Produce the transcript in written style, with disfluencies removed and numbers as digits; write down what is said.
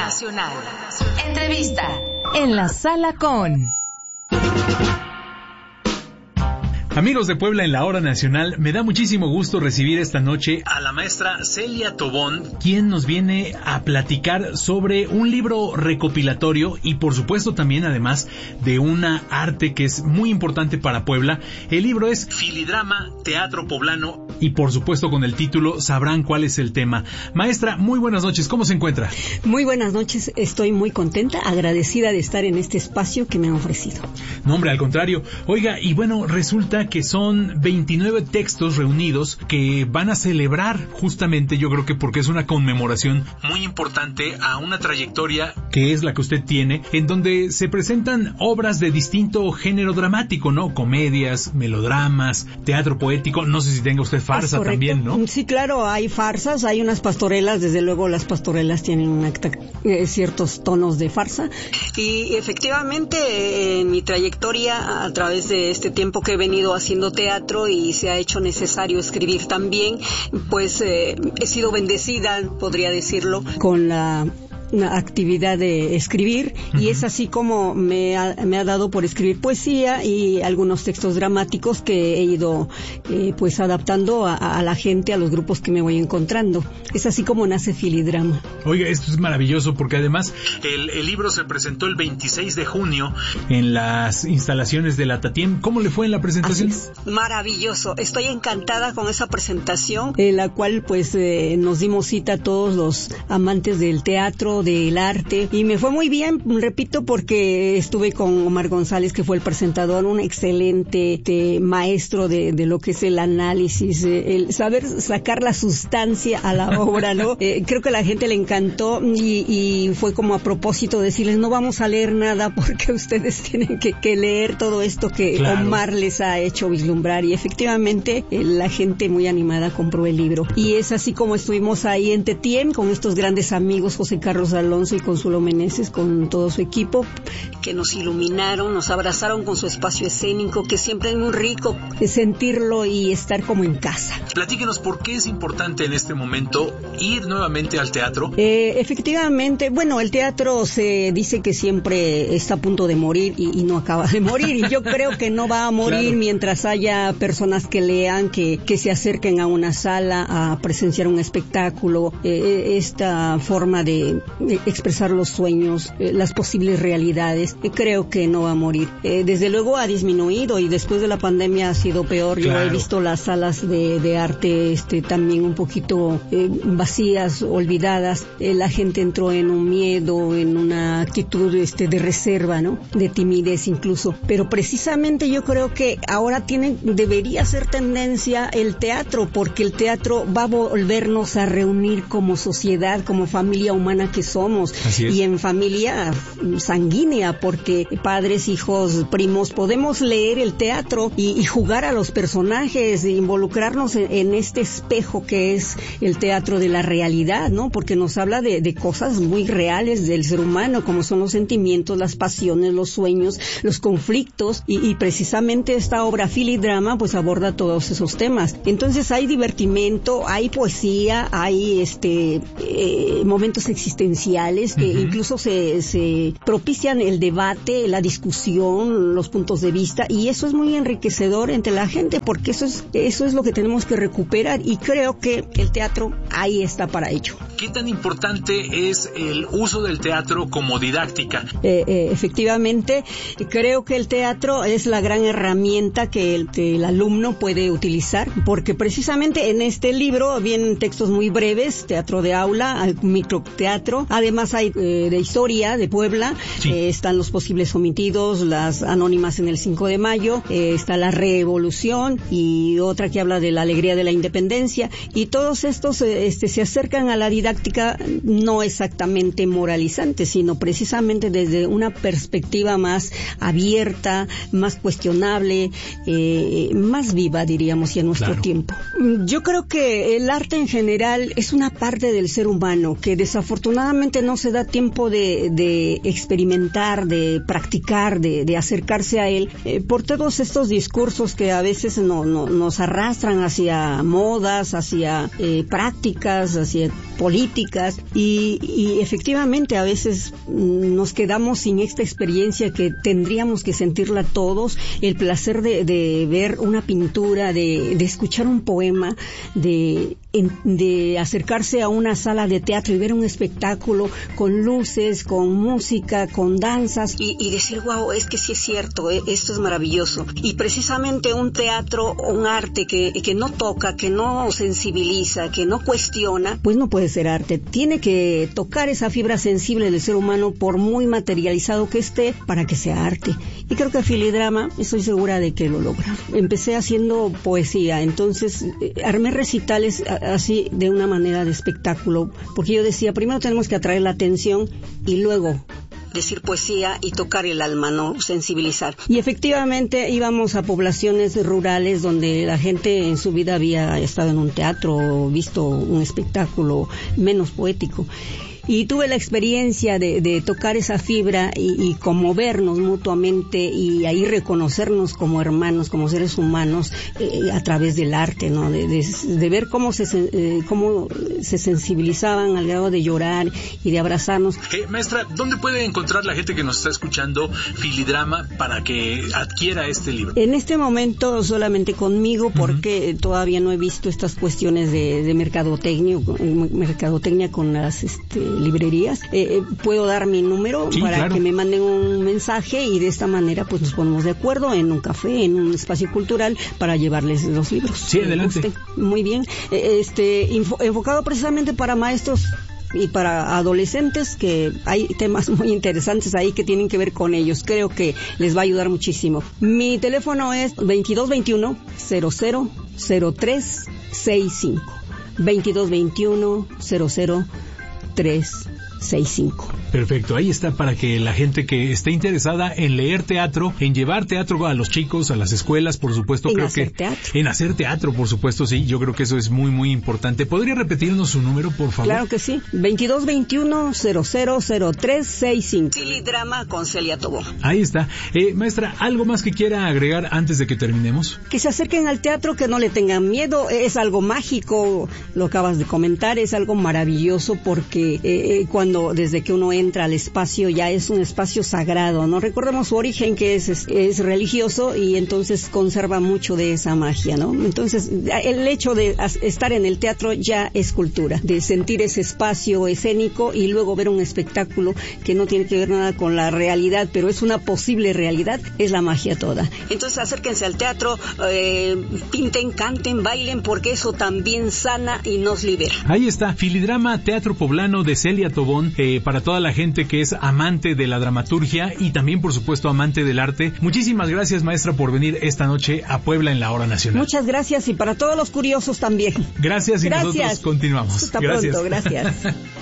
Nacional. Entrevista en la Sala con... Amigos de Puebla en la Hora Nacional, me da muchísimo gusto recibir esta noche a la maestra Celia Tobón, quien nos viene a platicar sobre un libro recopilatorio y por supuesto también además de una arte que es muy importante para Puebla. El libro es Filidrama, Teatro Poblano y por supuesto con el título sabrán cuál es el tema. Maestra, muy buenas noches, ¿cómo se encuentra? Muy buenas noches, estoy muy contenta, agradecida de estar en este espacio que me han ofrecido. No, hombre, al contrario. Oiga, y bueno, resulta que son 29 textos reunidos que van a celebrar justamente, yo creo que porque es una conmemoración muy importante a una trayectoria que es la que usted tiene, en donde se presentan obras de distinto género dramático, ¿no? Comedias, melodramas, teatro poético, no sé si tenga usted farsa también, ¿no? Sí, claro, hay farsas, hay unas pastorelas, desde luego las pastorelas tienen ciertos tonos de farsa, y efectivamente en mi trayectoria, a través de este tiempo que he venido haciendo teatro y se ha hecho necesario escribir también, pues he sido bendecida, podría decirlo, con una actividad de escribir, y es así como me ha dado por escribir poesía y algunos textos dramáticos que he ido pues adaptando a la gente, a los grupos que me voy encontrando. Es así como nace Filidrama. Oiga, esto es maravilloso porque además el libro se presentó el 26 de junio en las instalaciones de la Tatiem. ¿Cómo le fue en la presentación? Maravilloso, estoy encantada con esa presentación, en la cual pues nos dimos cita a todos los amantes del teatro, del arte, y me fue muy bien, repito, porque estuve con Omar González, que fue el presentador, un excelente maestro de lo que es el análisis, el saber sacar la sustancia a la obra, ¿no? Creo que a la gente le encantó y fue como a propósito decirles, no vamos a leer nada porque ustedes tienen que leer todo esto que claro, Omar les ha hecho vislumbrar, y efectivamente la gente muy animada compró el libro, y es así como estuvimos ahí en Tetiem con estos grandes amigos, José Carlos Alonso y Consuelo Meneses, con todo su equipo, que nos iluminaron, nos abrazaron con su espacio escénico, que siempre es muy rico sentirlo y estar como en casa. Platíquenos por qué es importante en este momento ir nuevamente al teatro. Efectivamente, bueno, el teatro se dice que siempre está a punto de morir y no acaba de morir, y yo creo que no va a morir claro, mientras haya personas que lean, que se acerquen a una sala a presenciar un espectáculo, esta forma de expresar los sueños, las posibles realidades, creo que no va a morir. Desde luego ha disminuido, y después de la pandemia ha sido peor. Claro. Yo he visto las salas de arte también un poquito vacías, olvidadas. La gente entró en un miedo, en una actitud de reserva, ¿no? De timidez incluso. Pero precisamente yo creo que ahora debería ser tendencia el teatro, porque el teatro va a volvernos a reunir como sociedad, como familia humana que somos, y en familia sanguínea, porque padres, hijos, primos, podemos leer el teatro y jugar a los personajes, involucrarnos en este espejo que es el teatro de la realidad, ¿no? Porque nos habla de cosas muy reales del ser humano, como son los sentimientos, las pasiones, los sueños, los conflictos, y precisamente esta obra Filidrama pues aborda todos esos temas. Entonces hay divertimento, hay poesía, hay momentos existenciales que incluso se propician el debate, la discusión, los puntos de vista, y eso es muy enriquecedor entre la gente, porque eso es lo que tenemos que recuperar, y creo que el teatro ahí está para ello. ¿Qué tan importante es el uso del teatro como didáctica? Efectivamente, creo que el teatro es la gran herramienta que el alumno puede utilizar, porque precisamente en este libro vienen textos muy breves, teatro de aula, microteatro, además hay de historia de Puebla, sí. Están los posibles omitidos, las anónimas en el 5 de mayo, está la revolución y otra que habla de la alegría de la independencia, y todos estos se acercan a la didáctica no exactamente moralizante, sino precisamente desde una perspectiva más abierta, más cuestionable, más viva, diríamos, y en nuestro tiempo. Yo creo que el arte en general es una parte del ser humano que desafortunadamente efectivamente no se da tiempo de experimentar, de practicar, de acercarse a él, por todos estos discursos que a veces nos arrastran hacia modas, hacia prácticas, hacia políticas, y efectivamente a veces nos quedamos sin esta experiencia que tendríamos que sentirla todos, el placer de ver una pintura, de escuchar un poema, de acercarse a una sala de teatro y ver un espectáculo con luces, con música, con danzas y decir, wow, es que sí es cierto, esto es maravilloso. Y precisamente un teatro o un arte que no toca, que no sensibiliza, que no cuestiona, pues no puede ser arte. Tiene que tocar esa fibra sensible del ser humano, por muy materializado que esté, para que sea arte. Y creo que Filidrama, estoy segura de que lo logra. Empecé haciendo poesía, entonces armé recitales así de una manera de espectáculo, porque yo decía, primero tenemos que atraer la atención y luego decir poesía y tocar el alma, ¿no? Sensibilizar. Y efectivamente íbamos a poblaciones rurales donde la gente en su vida había estado en un teatro o visto un espectáculo menos poético. Y tuve la experiencia de tocar esa fibra y conmovernos mutuamente y ahí reconocernos como hermanos, como seres humanos, a través del arte, ¿no? De ver cómo se sensibilizaban al grado de llorar y de abrazarnos. Maestra, ¿dónde puede encontrar la gente que nos está escuchando Filidrama para que adquiera este libro? En este momento solamente conmigo, porque todavía no he visto estas cuestiones de mercadotecnia con las librerías. Puedo dar mi número para que me manden un mensaje y de esta manera pues nos ponemos de acuerdo en un café, en un espacio cultural para llevarles los libros. Sí, adelante. Muy bien. Enfocado precisamente para maestros y para adolescentes, que hay temas muy interesantes ahí que tienen que ver con ellos. Creo que les va a ayudar muchísimo. Mi teléfono es 2221-000365. 2221-000365. Perfecto, ahí está para que la gente que esté interesada en leer teatro, en llevar teatro a los chicos, a las escuelas, por supuesto, en hacer teatro, por supuesto, sí, yo creo que eso es muy, muy importante. ¿Podría repetirnos su número, por favor? Claro que sí, 2221-000365. Filidrama con Celia Tobón. Ahí está. Maestra, ¿algo más que quiera agregar antes de que terminemos? Que se acerquen al teatro, que no le tengan miedo, es algo mágico, lo acabas de comentar, es algo maravilloso porque desde que uno entra al espacio ya es un espacio sagrado, ¿no? Recordemos su origen, que es religioso, y entonces conserva mucho de esa magia, ¿no? Entonces el hecho de estar en el teatro ya es cultura, de sentir ese espacio escénico y luego ver un espectáculo que no tiene que ver nada con la realidad, pero es una posible realidad, es la magia toda. Entonces acérquense al teatro, pinten, canten, bailen, porque eso también sana y nos libera. Ahí está, Filidrama, Teatro Poblano de Celia Tobón, para toda la gente que es amante de la dramaturgia y también, por supuesto, amante del arte. Muchísimas gracias, maestra, por venir esta noche a Puebla en la Hora Nacional. Muchas gracias, y para todos los curiosos también. Gracias, y nosotros continuamos. Hasta pronto, gracias.